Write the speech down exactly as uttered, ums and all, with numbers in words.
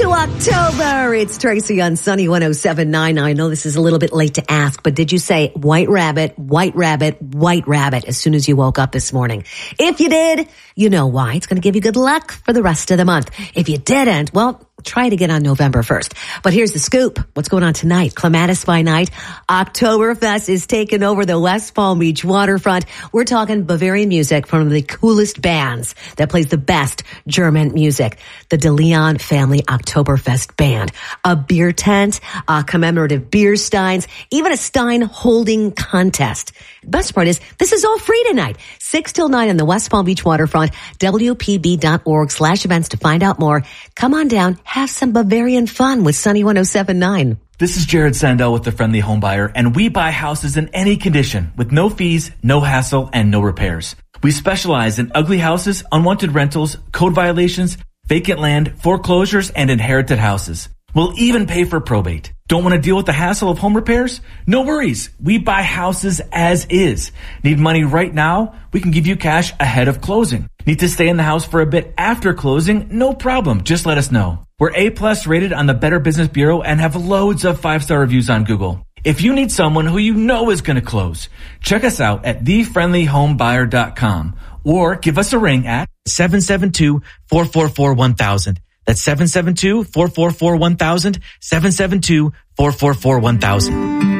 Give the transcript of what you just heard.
to October. It's Tracy on Sunny one oh seven point nine. Now, I know this is a little bit late to ask, but did you say white rabbit, white rabbit, white rabbit as soon as you woke up this morning? If you did, you know why. It's going to give you good luck for the rest of the month. If you didn't, well, try it again on November first. But here's the scoop. What's going on tonight? Clematis by night. Oktoberfest is taking over the West Palm Beach waterfront. We're talking Bavarian music from the coolest bands that plays the best German music. The De Leon Family Oktoberfest Band. A beer tent, uh, commemorative beer steins, even a stein holding contest. Best part is, this is all free tonight. six till nine on the West Palm Beach waterfront. W P B dot org slash events to find out more. Come on down. Have some Bavarian fun with Sunny one oh seven point nine. This is Jared Sandell with The Friendly Home Buyer, and we buy houses in any condition with no fees, no hassle, and no repairs. We specialize in ugly houses, unwanted rentals, code violations, vacant land, foreclosures, and inherited houses. We'll even pay for probate. Don't want to deal with the hassle of home repairs? No worries. We buy houses as is. Need money right now? We can give you cash ahead of closing. Need to stay in the house for a bit after closing? No problem. Just let us know. We're A-plus rated on the Better Business Bureau and have loads of five-star reviews on Google. If you need someone who you know is going to close, check us out at the friendly home buyer dot com or give us a ring at seven seven two, four four four, one thousand. That's seven seven two, four four four, one thousand, seven seven two, four four four, one thousand.